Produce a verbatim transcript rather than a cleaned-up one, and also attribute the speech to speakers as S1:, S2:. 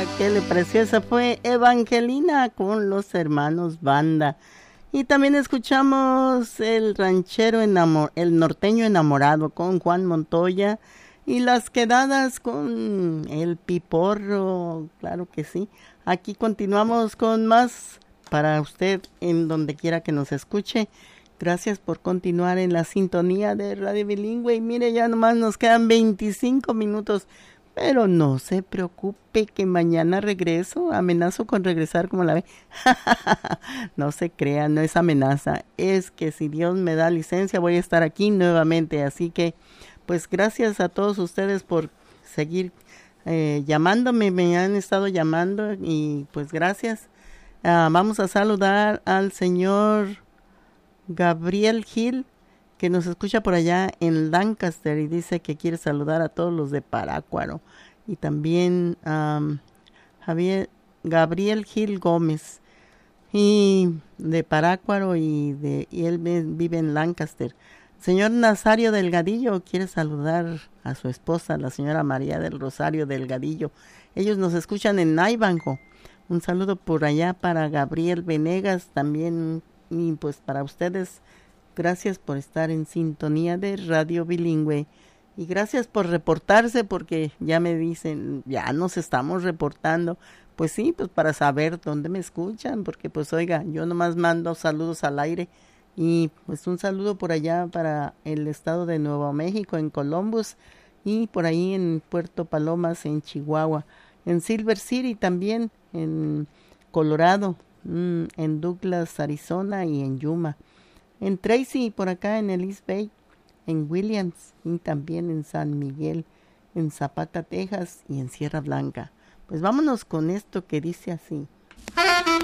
S1: ¿Qué le pareció? Esa fue Evangelina con los hermanos Banda. Y también escuchamos el ranchero enamor, el norteño enamorado con Juan Montoya y las quedadas con el Piporro, claro que sí. Aquí continuamos con más para usted en donde quiera que nos escuche. Gracias por continuar en la sintonía de Radio Bilingüe. Y mire, ya nomás nos quedan veinticinco minutos. Pero no se preocupe que mañana regreso. Amenazo con regresar como la ve. No se crea, no es amenaza. Es que si Dios me da licencia voy a estar aquí nuevamente. Así que pues gracias a todos ustedes por seguir eh, llamándome. Me han estado llamando y pues gracias. Uh, vamos a saludar al señor Gabriel Gil, que nos escucha por allá en Lancaster y dice que quiere saludar a todos los de Parácuaro. Y también um, Javier, Gabriel Gil Gómez, y de Parácuaro, y, de, y él vive en Lancaster. Señor Nazario Delgadillo quiere saludar a su esposa, la señora María del Rosario Delgadillo. Ellos nos escuchan en Naibanjo. Un saludo por allá para Gabriel Venegas también, y pues para ustedes. Gracias por estar en sintonía de Radio Bilingüe y gracias por reportarse, porque ya me dicen, ya nos estamos reportando. Pues sí, pues para saber dónde me escuchan, porque pues oiga, yo nomás mando saludos al aire. Y pues un saludo por allá para el estado de Nuevo México, en Columbus, y por ahí en Puerto Palomas, en Chihuahua, en Silver City también, en Colorado, en Douglas, Arizona, y en Yuma. En Tracy, por acá en el East Bay, en Williams, y también en San Miguel, en Zapata, Texas, y en Sierra Blanca. Pues vámonos con esto que dice así.